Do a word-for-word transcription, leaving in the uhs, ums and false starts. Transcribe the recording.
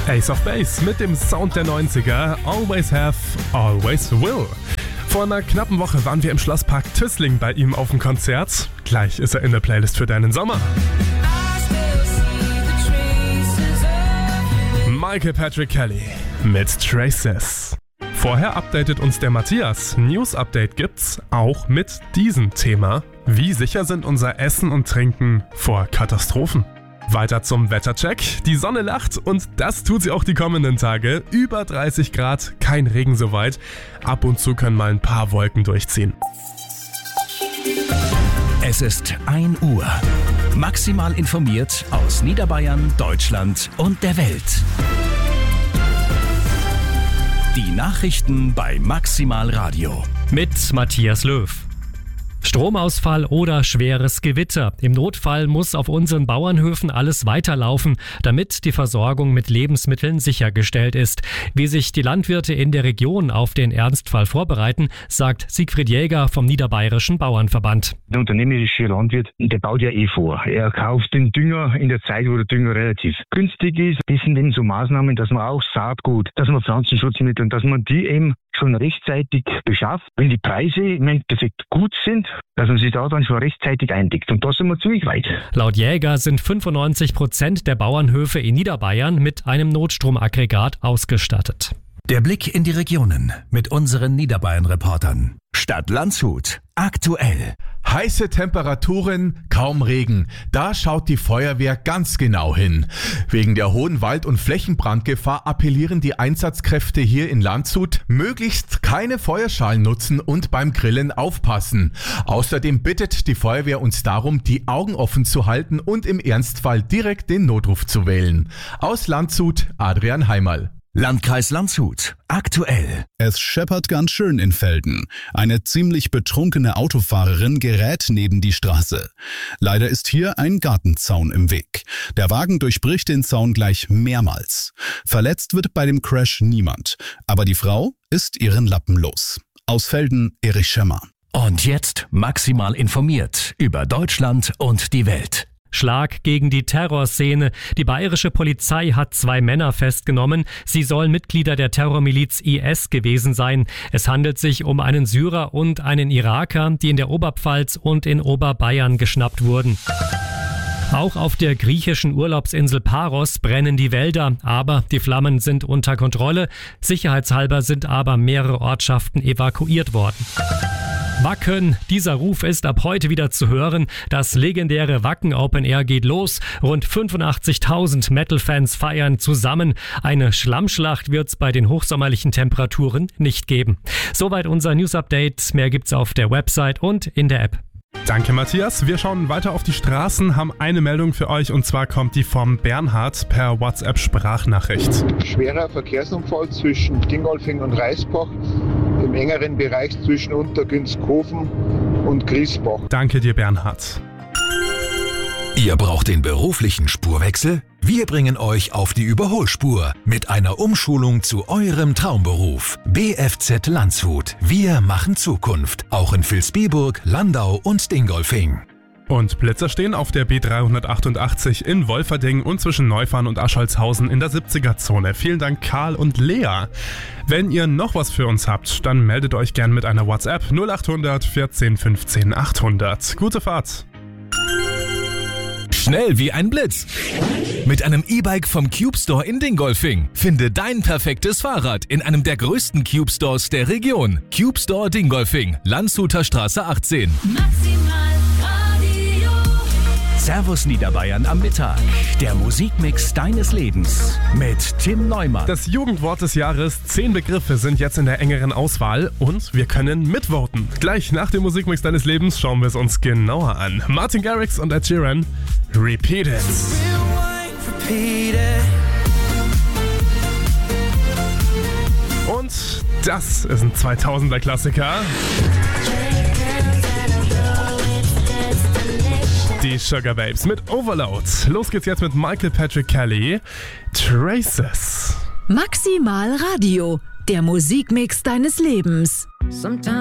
Ace of Base mit dem Sound der neunziger, Always Have, Always Will. Vor einer knappen Woche waren wir im Schlosspark Tüßling bei ihm auf dem Konzert. Gleich ist er in der Playlist für deinen Sommer. Michael Patrick Kelly mit Traces. Vorher updatet uns der Matthias. News-Update gibt's auch mit diesem Thema. Wie sicher sind unser Essen und Trinken vor Katastrophen? Weiter zum Wettercheck. Die Sonne lacht und das tut sie auch die kommenden Tage. Über dreißig Grad, kein Regen soweit. Ab und zu können mal ein paar Wolken durchziehen. Es ist ein Uhr. Maximal informiert aus Niederbayern, Deutschland und der Welt. Die Nachrichten bei Maximal Radio. Mit Matthias Löw. Stromausfall oder schweres Gewitter. Im Notfall muss auf unseren Bauernhöfen alles weiterlaufen, damit die Versorgung mit Lebensmitteln sichergestellt ist. Wie sich die Landwirte in der Region auf den Ernstfall vorbereiten, sagt Siegfried Jäger vom Niederbayerischen Bauernverband. Der unternehmerische Landwirt, der baut ja eh vor. Er kauft den Dünger in der Zeit, wo der Dünger relativ günstig ist. Das sind eben so Maßnahmen, dass man auch Saatgut, dass man Pflanzenschutzmittel und dass man die eben schon rechtzeitig beschafft. Wenn die Preise im Endeffekt gut sind, dass man sich da dann schon rechtzeitig eindeckt. Und da sind wir ziemlich weit. Laut Jäger sind fünfundneunzig Prozent der Bauernhöfe in Niederbayern mit einem Notstromaggregat ausgestattet. Der Blick in die Regionen mit unseren Niederbayern-Reportern. Stadt Landshut. Aktuell. Heiße Temperaturen, kaum Regen. Da schaut die Feuerwehr ganz genau hin. Wegen der hohen Wald- und Flächenbrandgefahr appellieren die Einsatzkräfte hier in Landshut, möglichst keine Feuerschalen nutzen und beim Grillen aufpassen. Außerdem bittet die Feuerwehr uns darum, die Augen offen zu halten und im Ernstfall direkt den Notruf zu wählen. Aus Landshut, Adrian Heimerl. Landkreis Landshut. Aktuell. Es scheppert ganz schön in Velden. Eine ziemlich betrunkene Autofahrerin gerät neben die Straße. Leider ist hier ein Gartenzaun im Weg. Der Wagen durchbricht den Zaun gleich mehrmals. Verletzt wird bei dem Crash niemand. Aber die Frau ist ihren Lappen los. Aus Velden, Erich Schemmer. Und jetzt maximal informiert über Deutschland und die Welt. Schlag gegen die Terrorszene. Die bayerische Polizei hat zwei Männer festgenommen. Sie sollen Mitglieder der Terrormiliz I S gewesen sein. Es handelt sich um einen Syrer und einen Iraker, die in der Oberpfalz und in Oberbayern geschnappt wurden. Auch auf der griechischen Urlaubsinsel Paros brennen die Wälder, aber die Flammen sind unter Kontrolle. Sicherheitshalber sind aber mehrere Ortschaften evakuiert worden. Wacken, dieser Ruf ist ab heute wieder zu hören. Das legendäre Wacken Open Air geht los. Rund fünfundachtzigtausend Metal-Fans feiern zusammen. Eine Schlammschlacht wird's bei den hochsommerlichen Temperaturen nicht geben. Soweit unser News-Update. Mehr gibt's auf der Website und in der App. Danke, Matthias. Wir schauen weiter auf die Straßen, haben eine Meldung für euch und zwar kommt die vom Bernhard per WhatsApp-Sprachnachricht. Schwerer Verkehrsunfall zwischen Dingolfing und Reisbach im engeren Bereich zwischen Untergünstkofen und Griesbach. Danke dir, Bernhard. Ihr braucht den beruflichen Spurwechsel? Wir bringen euch auf die Überholspur mit einer Umschulung zu eurem Traumberuf. B F Z Landshut. Wir machen Zukunft. Auch in Vilsbiburg, Landau und Dingolfing. Und Blitzer stehen auf der B dreihundertachtundachtzig in Wolferding und zwischen Neufahren und Ascholzhausen in der siebziger-Zone. Vielen Dank, Karl und Lea. Wenn ihr noch was für uns habt, dann meldet euch gern mit einer WhatsApp null achthundert vierzehn fünfzehn achthundert. Gute Fahrt. Schnell wie ein Blitz. Mit einem E-Bike vom Cube Store in Dingolfing. Finde dein perfektes Fahrrad in einem der größten Cube Stores der Region. Cube Store Dingolfing, Landshuter Straße achtzehn. Servus Niederbayern am Mittag. Der Musikmix deines Lebens mit Tim Neumann. Das Jugendwort des Jahres, zehn Begriffe sind jetzt in der engeren Auswahl und wir können mitvoten. Gleich nach dem Musikmix deines Lebens schauen wir es uns genauer an. Martin Garrix und Ed Sheeran, Repeat It. Und das ist ein zweitausender Klassiker. Die Sugar Babes mit Overload. Los geht's jetzt mit Michael Patrick Kelly, Traces. Maximal Radio, der Musikmix deines Lebens.